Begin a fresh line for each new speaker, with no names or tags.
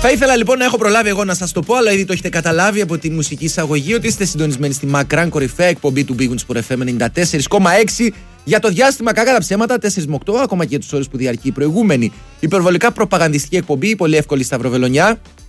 Θα ήθελα λοιπόν να έχω προλάβει εγώ να σας το πω, αλλά ήδη το έχετε καταλάβει από τη μουσική εισαγωγή ότι είστε συντονισμένοι στη μακράν κορυφαία εκπομπή του Big Wins Sport FM 94,6 για το διάστημα κακά τα ψέματα 4 με 8, ακόμα και για τους όρους που διαρκεί η προηγούμενη υπερβολικά προπαγανδιστική εκπομπή, η πολύ εύκολη σταυροβελονιά.